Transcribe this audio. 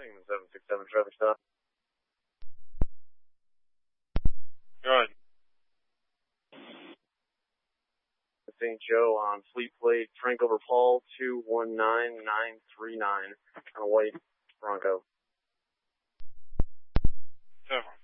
The 767 traffic stop. Good. St. Joe on Fleet Plate, Frank over Paul, 219939 on a white Bronco. 7.